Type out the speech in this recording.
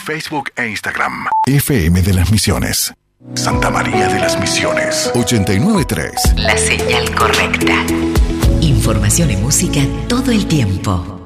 Facebook e Instagram. FM de las Misiones. Santa María de las Misiones. 89.3. La señal correcta. Información y música todo el tiempo.